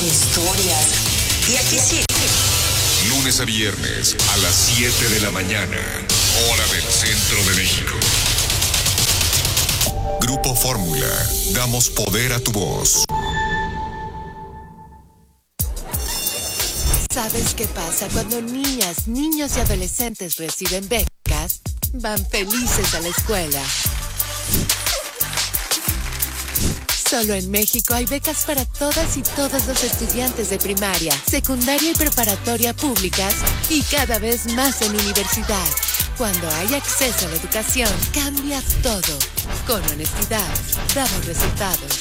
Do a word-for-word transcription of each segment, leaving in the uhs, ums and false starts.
con historias. Y aquí sí. Lunes a viernes a las siete de la mañana, hora del centro de México. Grupo Fórmula, damos poder a tu voz. ¿Sabes qué pasa cuando niñas, niños y adolescentes reciben becas? Van felices a la escuela. Solo en México hay becas para todas y todos los estudiantes de primaria, secundaria y preparatoria públicas y cada vez más en universidad. Cuando hay acceso a la educación, cambias todo. Con honestidad, damos resultados.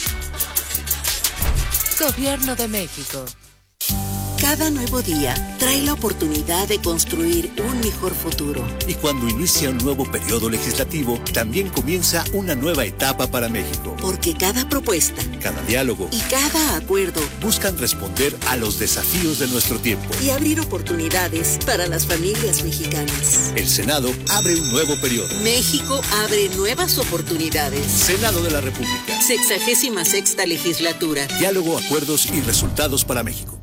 Gobierno de México. Cada nuevo día trae la oportunidad de construir un mejor futuro. Y cuando inicia un nuevo periodo legislativo, también comienza una nueva etapa para México. Porque cada propuesta, cada diálogo y cada acuerdo buscan responder a los desafíos de nuestro tiempo y abrir oportunidades para las familias mexicanas. El Senado abre un nuevo periodo. México abre nuevas oportunidades. Senado de la República. Sexagésima sexta legislatura. Diálogo, acuerdos y resultados para México.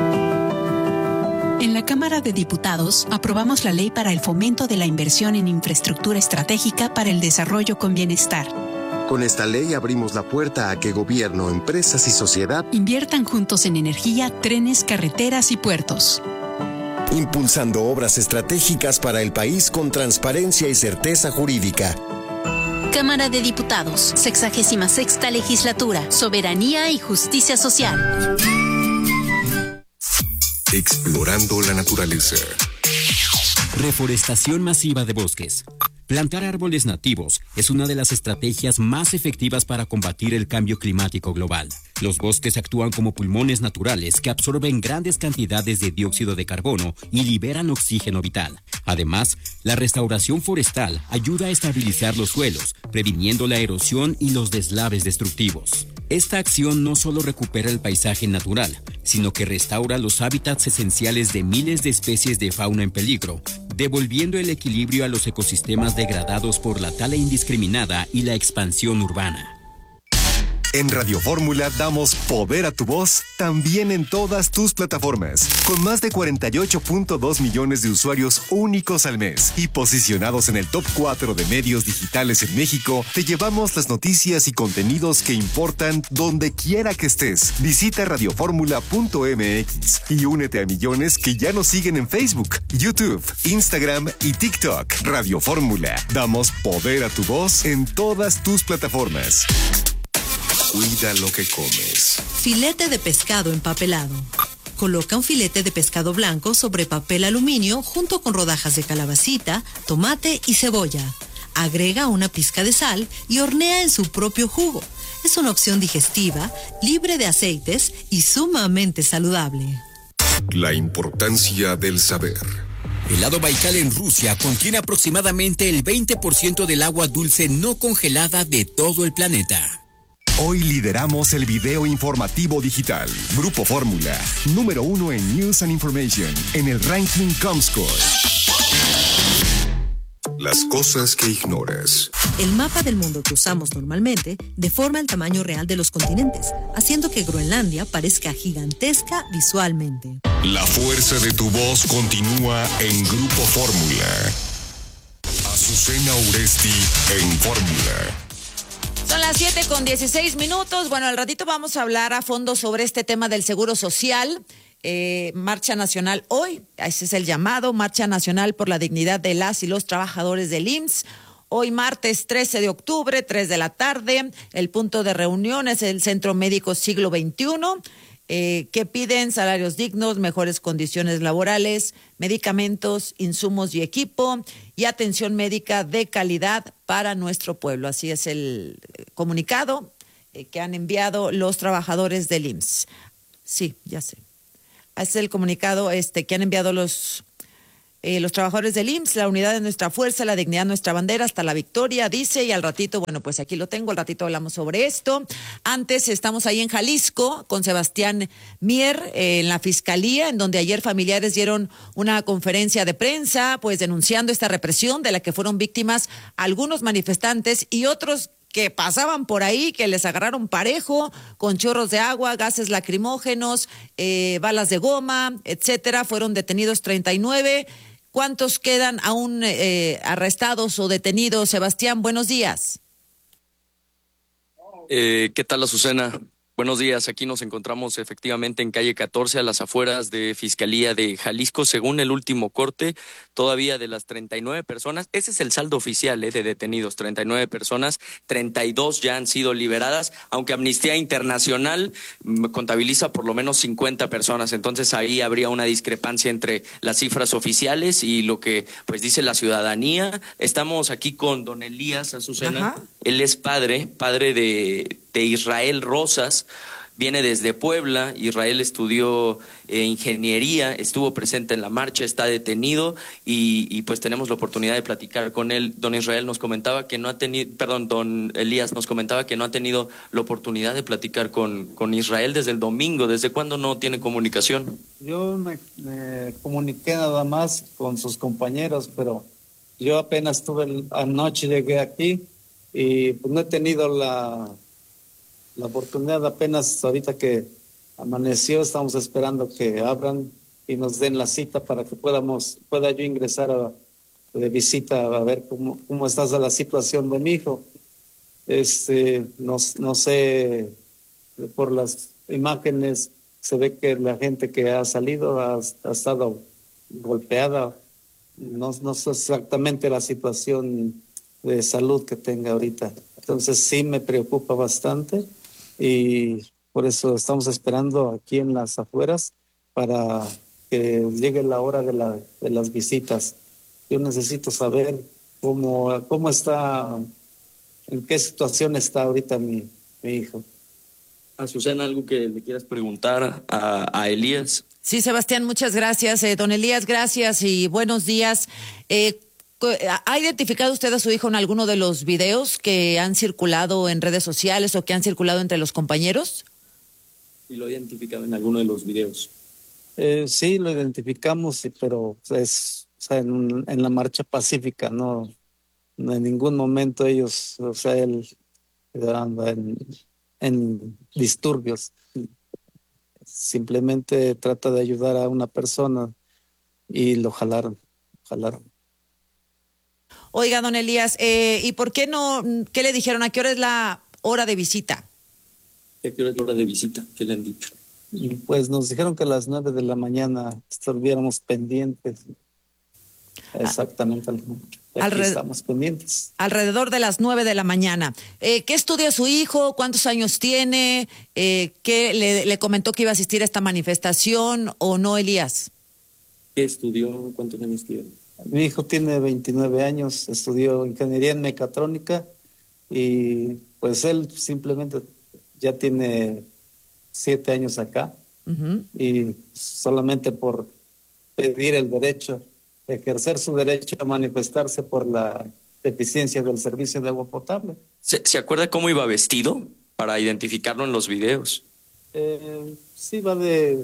En la Cámara de Diputados aprobamos la ley para el fomento de la inversión en infraestructura estratégica para el desarrollo con bienestar. Con esta ley abrimos la puerta a que gobierno, empresas y sociedad inviertan juntos en energía, trenes, carreteras y puertos. Impulsando obras estratégicas para el país con transparencia y certeza jurídica. Cámara de Diputados, sexagésima sexta legislatura, soberanía y justicia social. Explorando la naturaleza. Reforestación masiva de bosques. Plantar árboles nativos es una de las estrategias más efectivas para combatir el cambio climático global. Los bosques actúan como pulmones naturales que absorben grandes cantidades de dióxido de carbono y liberan oxígeno vital. Además, la restauración forestal ayuda a estabilizar los suelos, previniendo la erosión y los deslaves destructivos. Esta acción no solo recupera el paisaje natural, sino que restaura los hábitats esenciales de miles de especies de fauna en peligro, devolviendo el equilibrio a los ecosistemas degradados por la tala indiscriminada y la expansión urbana. En Radio Fórmula damos poder a tu voz también en todas tus plataformas. Con más de cuarenta y ocho punto dos millones de usuarios únicos al mes y posicionados en el top cuatro de medios digitales en México, te llevamos las noticias y contenidos que importan donde quiera que estés. Visita radioformula punto m x y únete a millones que ya nos siguen en Facebook, YouTube, Instagram y TikTok. Radio Fórmula. Damos poder a tu voz en todas tus plataformas. Cuida lo que comes. Filete de pescado empapelado. Coloca un filete de pescado blanco sobre papel aluminio junto con rodajas de calabacita, tomate y cebolla. Agrega una pizca de sal y hornea en su propio jugo. Es una opción digestiva, libre de aceites y sumamente saludable. La importancia del saber. El lago Baikal en Rusia contiene aproximadamente el veinte por ciento del agua dulce no congelada de todo el planeta. Hoy lideramos el video informativo digital. Grupo Fórmula, número uno en News and Information, en el ranking Comscore. Las cosas que ignoras. El mapa del mundo que usamos normalmente deforma el tamaño real de los continentes, haciendo que Groenlandia parezca gigantesca visualmente. La fuerza de tu voz continúa en Grupo Fórmula. Azucena Uresti en Fórmula. Son las siete con dieciséis minutos. Bueno, al ratito vamos a hablar a fondo sobre este tema del seguro social. Eh, Marcha Nacional hoy, ese es el llamado, Marcha Nacional por la Dignidad de las y los Trabajadores del I M S S. Hoy martes trece de octubre, tres de la tarde, el punto de reunión es el Centro Médico Siglo veintiuno, eh, que piden salarios dignos, mejores condiciones laborales, medicamentos, insumos y equipo y atención médica de calidad para nuestro pueblo. Así es el comunicado eh, que han enviado los trabajadores del I M S S. Sí, ya sé. Es el comunicado este que han enviado los eh, los trabajadores del I M S S, la unidad de nuestra fuerza, la dignidad de nuestra bandera, hasta la victoria, dice, y al ratito, bueno, pues aquí lo tengo, al ratito hablamos sobre esto. Antes estamos ahí en Jalisco con Sebastián Mier, eh, en la Fiscalía, en donde ayer familiares dieron una conferencia de prensa, pues denunciando esta represión de la que fueron víctimas algunos manifestantes y otros que pasaban por ahí, que les agarraron parejo, con chorros de agua, gases lacrimógenos, eh, balas de goma, etcétera. Fueron detenidos treinta y nueve. ¿Cuántos quedan aún eh, arrestados o detenidos? Sebastián, buenos días. Eh, ¿Qué tal, Azucena? Buenos días, aquí nos encontramos efectivamente en calle catorce, a las afueras de Fiscalía de Jalisco. Según el último corte, todavía de las treinta y nueve personas, ese es el saldo oficial eh, de detenidos, treinta y nueve personas, treinta y dos ya han sido liberadas, aunque Amnistía Internacional mm, contabiliza por lo menos cincuenta personas, entonces ahí habría una discrepancia entre las cifras oficiales y lo que pues dice la ciudadanía. Estamos aquí con don Elías Azucena. Ajá. Él es padre, padre de, de Israel Rosas, viene desde Puebla. Israel estudió eh, ingeniería, estuvo presente en la marcha, está detenido y, y pues tenemos la oportunidad de platicar con él. Don Israel nos comentaba que no ha tenido, perdón, don Elías nos comentaba que no ha tenido la oportunidad de platicar con, con Israel desde el domingo. ¿Desde cuándo no tiene comunicación? Yo me, me comuniqué nada más con sus compañeros, pero yo apenas estuve anoche, llegué aquí y pues no he tenido la... La oportunidad, apenas ahorita que amaneció, estamos esperando que abran y nos den la cita para que podamos, pueda yo ingresar a, de visita a ver cómo, cómo está la situación de mi hijo. Este, no, no sé, por las imágenes se ve que la gente que ha salido ha, ha estado golpeada. No, no sé exactamente la situación de salud que tenga ahorita. Entonces sí me preocupa bastante. Y por eso estamos esperando aquí en las afueras para que llegue la hora de, la, de las visitas. Yo necesito saber cómo, cómo está, en qué situación está ahorita mi, mi hijo. Azucena, ¿algo que le quieras preguntar a, a Elías? Sí, Sebastián, muchas gracias. Eh, don Elías, gracias y buenos días. Eh, ¿Ha identificado usted a su hijo en alguno de los videos que han circulado en redes sociales o que han circulado entre los compañeros? ¿Y lo ha identificado en alguno de los videos? Eh, sí, lo identificamos, sí, pero es o sea, en, en la marcha pacífica, no, no en ningún momento ellos, o sea, él anda en, en disturbios. Simplemente trata de ayudar a una persona y lo jalaron, jalaron. Oiga, don Elías, eh, ¿y por qué no, qué le dijeron? ¿A qué hora es la hora de visita? ¿A qué hora es la hora de visita? ¿Qué le han dicho? Pues nos dijeron que a las nueve de la mañana estuviéramos pendientes. Exactamente. Aquí Alred- estamos pendientes. Alrededor de las nueve de la mañana. Eh, ¿Qué estudia su hijo? ¿Cuántos años tiene? Eh, ¿Qué le, le comentó que iba a asistir a esta manifestación o no, Elías? ¿Qué estudió? ¿Cuántos años tiene? Mi hijo tiene veintinueve años, estudió ingeniería en mecatrónica y pues él simplemente ya tiene siete años acá. Uh-huh. Y solamente por pedir el derecho, ejercer su derecho a manifestarse por la deficiencia del servicio de agua potable. ¿Se, ¿se acuerda cómo iba vestido para identificarlo en los videos? Eh, sí, va de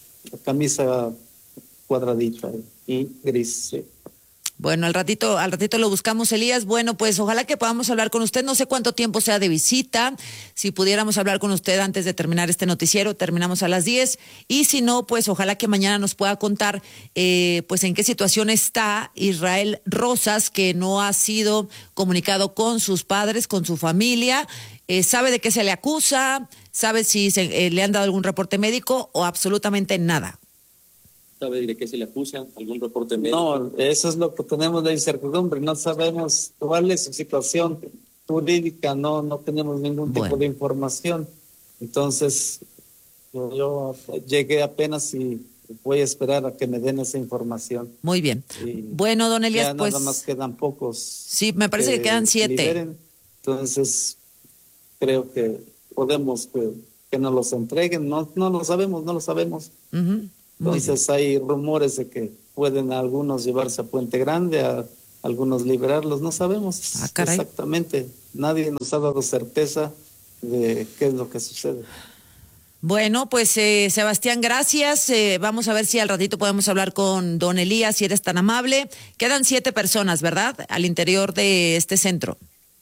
camisa cuadradita y gris, sí. Bueno, al ratito, al ratito lo buscamos, Elías. Bueno, pues ojalá que podamos hablar con usted. No sé cuánto tiempo sea de visita. Si pudiéramos hablar con usted antes de terminar este noticiero, terminamos a las diez. Y si no, pues ojalá que mañana nos pueda contar, eh, pues en qué situación está Israel Rosas, que no ha sido comunicado con sus padres, con su familia. Eh, ¿Sabe de qué se le acusa? ¿Sabe si se, eh, le han dado algún reporte médico o absolutamente nada? ¿Sabe de qué se le acusa? ¿Algún reporte médico? No, eso es lo que tenemos de incertidumbre. No sabemos cuál es su situación jurídica, no, no tenemos ningún tipo bueno. de información. Entonces, yo, yo llegué apenas y voy a esperar a que me den esa información. Muy bien. Y bueno, don Elías, ya pues... nada más quedan pocos. Sí, me parece que, que quedan siete. Liberen. Entonces, creo que podemos que, que nos los entreguen. No, no lo sabemos, no lo sabemos. Uh-huh. Entonces hay rumores de que pueden algunos llevarse a Puente Grande, a algunos liberarlos, no sabemos ah, exactamente. Nadie nos ha dado certeza de qué es lo que sucede. Bueno, pues eh, Sebastián, gracias. Eh, vamos a ver si al ratito podemos hablar con don Elías, si eres tan amable. Quedan siete personas, ¿verdad? Al interior de este centro.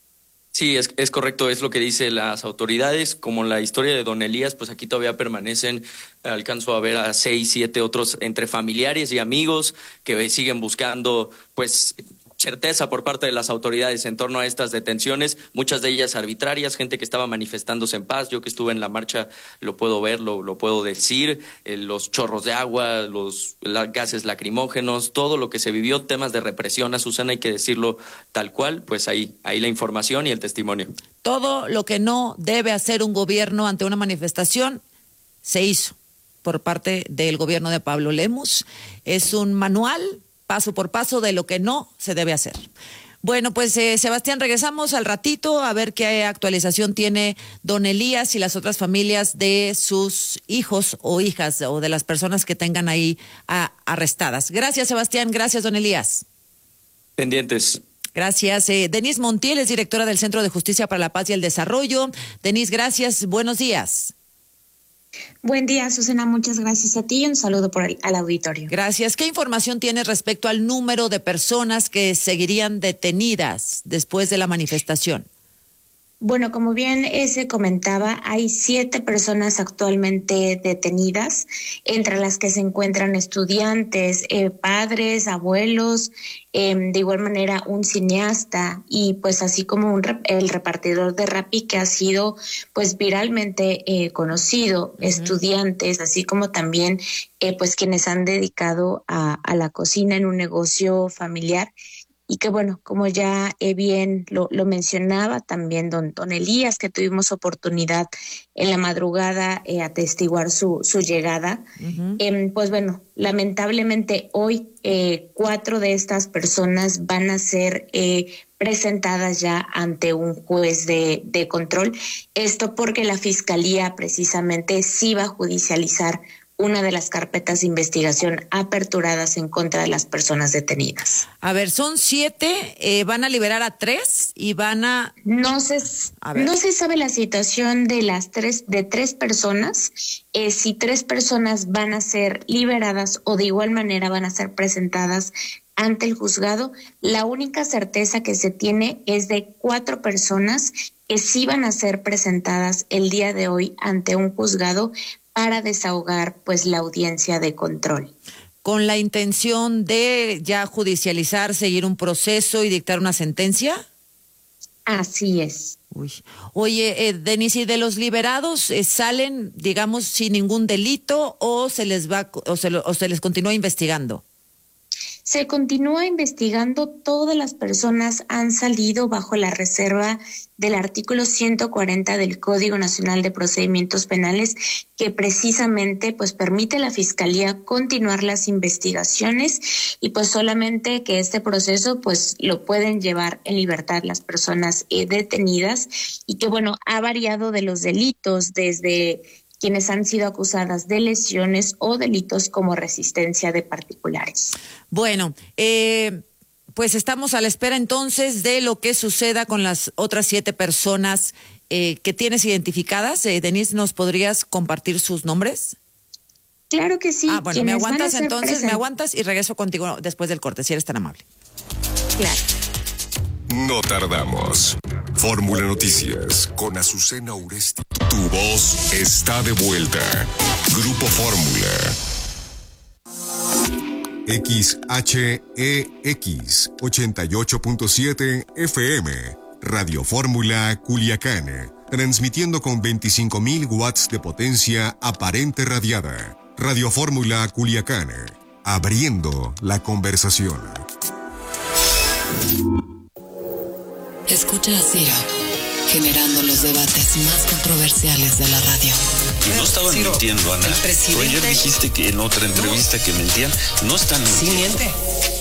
Sí, es, es correcto, es lo que dicen las autoridades. Como la historia de don Elías, pues aquí todavía permanecen, alcanzo a ver a seis, siete otros entre familiares y amigos que siguen buscando, pues, certeza por parte de las autoridades en torno a estas detenciones, muchas de ellas arbitrarias, gente que estaba manifestándose en paz. Yo que estuve en la marcha lo puedo ver, lo, lo puedo decir, eh, los chorros de agua, los la, gases lacrimógenos, todo lo que se vivió, temas de represión, Azucena, hay que decirlo tal cual, pues ahí, ahí la información y el testimonio. Todo lo que no debe hacer un gobierno ante una manifestación se hizo por parte del gobierno de Pablo Lemus. Es un manual paso por paso de lo que no se debe hacer. Bueno, pues eh, Sebastián, regresamos al ratito a ver qué actualización tiene don Elías y las otras familias de sus hijos o hijas o de las personas que tengan ahí a, arrestadas. Gracias, Sebastián. Gracias, don Elías. Pendientes. Gracias. Eh, Denise Montiel es directora del Centro de Justicia para la Paz y el Desarrollo. Denise, gracias. Buenos días. Buen día, Susana. Muchas gracias a ti y un saludo por el, al auditorio. Gracias. ¿Qué información tienes respecto al número de personas que seguirían detenidas después de la manifestación? Bueno, como bien eh, se comentaba, hay siete personas actualmente detenidas, entre las que se encuentran estudiantes, eh, padres, abuelos, eh, de igual manera un cineasta y pues así como un rep- el repartidor de Rappi que ha sido pues viralmente eh, conocido, uh-huh. estudiantes, así como también eh, pues quienes han dedicado a, a la cocina en un negocio familiar. Y que bueno, como ya eh, bien lo, lo mencionaba también don, don Elías, que tuvimos oportunidad en la madrugada eh, atestiguar su, su llegada, uh-huh. eh, pues bueno, lamentablemente hoy eh, cuatro de estas personas van a ser eh, presentadas ya ante un juez de, de control. Esto porque la Fiscalía precisamente sí va a judicializar una de las carpetas de investigación aperturadas en contra de las personas detenidas. A ver, son siete, eh, van a liberar a tres y van a... No se, a no se sabe la situación de las tres, de tres personas, eh, si tres personas van a ser liberadas o de igual manera van a ser presentadas ante el juzgado. La única certeza que se tiene es de cuatro personas que sí van a ser presentadas el día de hoy ante un juzgado para desahogar pues la audiencia de control. ¿Con la intención de ya judicializar, seguir un proceso y dictar una sentencia? Así es. Uy. Oye, eh, Denise, ¿y de los liberados eh, salen, digamos, sin ningún delito o se les va o se, lo, o se les continúa investigando? Se continúa investigando. Todas las personas han salido bajo la reserva del artículo ciento cuarenta del Código Nacional de Procedimientos Penales, que precisamente pues permite a la Fiscalía continuar las investigaciones y pues solamente que este proceso pues lo pueden llevar en libertad las personas eh, detenidas y que bueno, ha variado de los delitos desde quienes han sido acusadas de lesiones o delitos como resistencia de particulares. Bueno, eh, pues estamos a la espera entonces de lo que suceda con las otras siete personas eh, que tienes identificadas. Eh, Denise, ¿nos podrías compartir sus nombres? Claro que sí. Ah, bueno, me aguantas entonces, present- me aguantas y regreso contigo después del corte, si eres tan amable. Claro. No tardamos. Fórmula Noticias con Azucena Uresti. Tu voz está de vuelta. Grupo Fórmula. X H E X ochenta y ocho punto siete F M. Radio Fórmula Culiacán. Transmitiendo con veinticinco mil watts de potencia aparente radiada. Radio Fórmula Culiacán. Abriendo la conversación. Escucha a Ciro, generando los debates más controversiales de la radio. Y no estaban Ciro, mintiendo, Ana. El presidente... Tú ayer dijiste que en otra entrevista no. que mentían. No están mintiendo. Sí miente.